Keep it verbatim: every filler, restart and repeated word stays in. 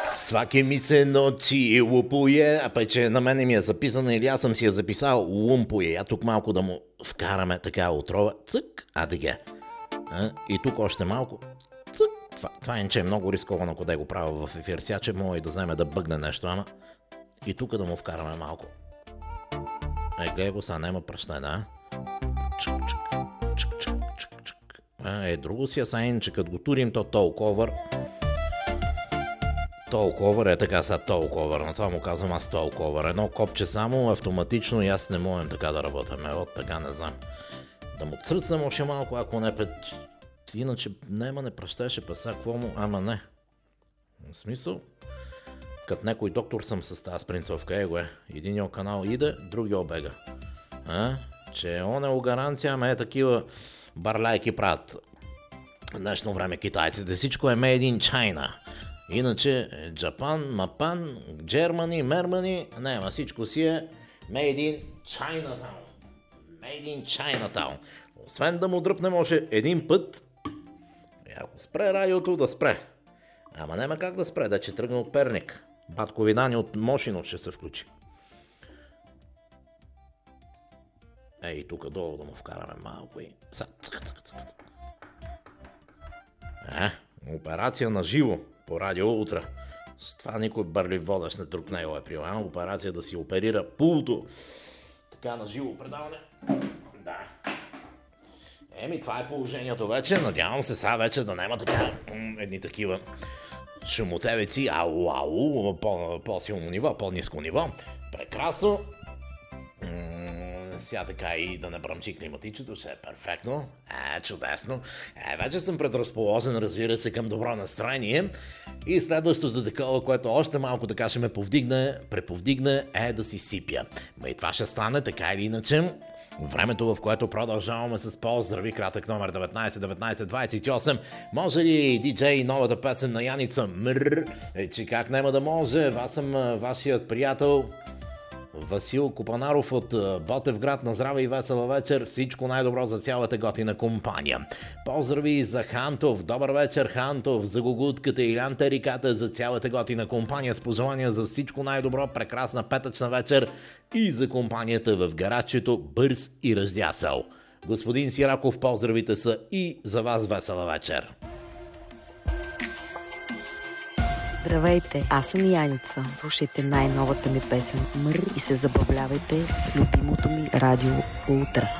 Сваки ми се ночи лупуе, а пък че на мене ми е записано или аз съм си я записал лумпуе. А тук малко да му вкараме така отрова. Цък, а теге. И тук още малко. Цък. Това, това е, че е много рисковано, къде го правя в ефир. Сега, че може и да вземе да бъгне нещо, ама и тук да му вкараме малко. Е, гледай го, сега няма пръщане, а? Чък, чък, чък, чък, чък, чък. Е, друго си е сайн, че като го турим то толковър. Толковър е така са толковър, на това му казвам аз толковър. Едно копче само автоматично и аз не можем така да работяме. От така не знам. Да му цръцнем още малко, ако не пет. Иначе нема не пръщеше паса, какво му, ама не. В смисъл? Като някой доктор съм с тази спринцовка, его е. Единият канал иде, другия обега. А? Че он е у гаранция, ама е такива барляйки правят. В днешно време китайците, всичко е made in China. Иначе Japan, Мапан, Germany, Мермани, няма, всичко си е made in Chinatown. Made in Chinatown. Освен да му дръпнем още един път, и ако спре радиото, да спре. Ама няма как да спре, да че тръгне от Перник. Батко Видани от Мошино ще се включи. Ей, тук долу да му вкараме малко и... Са, цъка, цъка, цъка. Е, операция на живо по радио утре. С това никой бърлив водещ не друг него е приема. Операция да си оперира пулто. Така на живо предаване. Да. Еми, това е положението вече. Надявам се сега вече да няма така едни такива шумотевици. Ау, ау, по- по-силно ниво, по-ниско ниво. Прекрасно. Сега така и да не бръмчи климатичето, ще е перфектно. Е, чудесно. Е, вече съм предразположен, разбира се, към добро настроение. И следващото такова, което още малко така ще ме повдигне, преповдигне, е да си сипя. Ма и това ще стане така или иначе. Времето, в което продължаваме с поздрави, кратък номер деветнайсет деветнайсет двайсет и осем. Може ли диджей новата песен на Яница Мррр? Е, че как няма да може? Аз съм вашият приятел Васил Купанаров от Ботевград. На здраве и весела вечер. Всичко най-добро за цялата готина компания. Поздрави за Хантов. Добър вечер, Хантов. За Гугутката и Лянта Риката, за цялата готина компания. С пожелания за всичко най-добро. Прекрасна петъчна вечер и за компанията в гаражчето. Бърз и раздясал. Господин Сираков, поздравите са и за вас весела вечер. Здравейте, аз съм Яница. Слушайте най-новата ми песен Мър и се забавлявайте с любимото ми радио Ултра.